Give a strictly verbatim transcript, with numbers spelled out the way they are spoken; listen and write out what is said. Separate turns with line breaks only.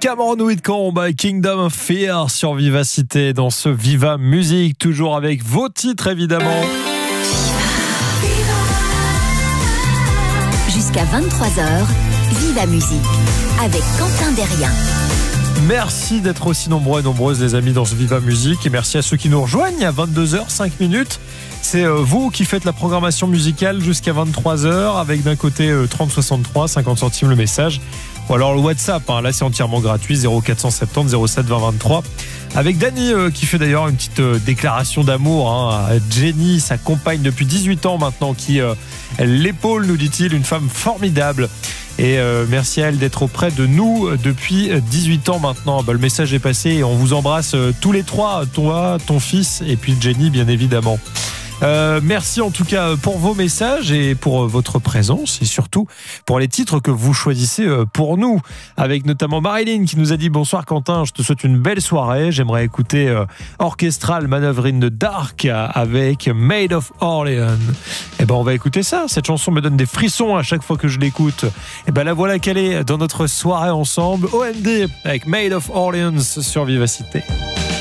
Cameron Whitcomb, Kingdom of Fear sur Vivacité dans ce Viva Musique, toujours avec vos titres évidemment.
Jusqu'à vingt-trois heures, Viva Musique avec Quentin Derrien.
Merci d'être aussi nombreux et nombreuses les amis dans ce Viva Musique et merci à ceux qui nous rejoignent à vingt-deux heures cinq minutes. C'est vous qui faites la programmation musicale jusqu'à vingt-trois heures avec d'un côté trente soixante-trois, cinquante centimes le message ou alors le WhatsApp, hein. Là c'est entièrement gratuit, zéro quatre cent soixante-dix zéro sept vingt vingt-trois avec Dany euh, qui fait d'ailleurs une petite euh, déclaration d'amour hein, à Jenny, sa compagne depuis dix-huit ans maintenant, qui euh, elle l'épaule nous dit-il, une femme formidable. Et euh, merci à elle d'être auprès de nous depuis dix-huit ans maintenant. Bah, le message est passé et on vous embrasse euh, tous les trois, toi, ton fils et puis Jenny bien évidemment. Euh, merci en tout cas pour vos messages et pour votre présence et surtout pour les titres que vous choisissez pour nous, avec notamment Marilyn qui nous a dit bonsoir Quentin, je te souhaite une belle soirée, j'aimerais écouter euh, Orchestral Maneuver in the Dark avec Made of Orleans. Et ben on va écouter ça, cette chanson me donne des frissons à chaque fois que je l'écoute. Et ben la voilà qu'elle est dans notre soirée ensemble, O M D avec Made of Orleans sur Vivacité.